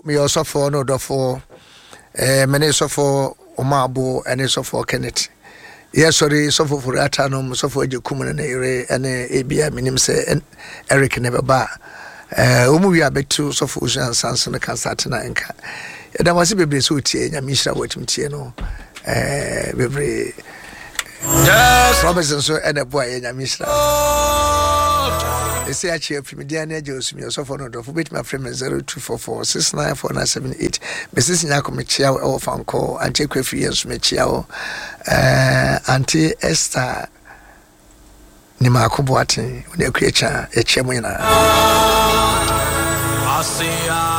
me also for no for many so for Omabo and so for Kenneth. Yes, sorry, so for Atanum, so for Jacuman and ABI, minim say Eric never bar. We are back to so for Jean Sanson and Constantina and that was a baby so tea and Misha Watum Tieno. Very Robinson so and a boy and Misha. They say I cheer from Diana Joseph, so for no for bit my friend 0244 694 Mrs. Yacomichia or Fanco, and take a few years Michio, Auntie Esther Nimako Boatin, when you creature a chemina.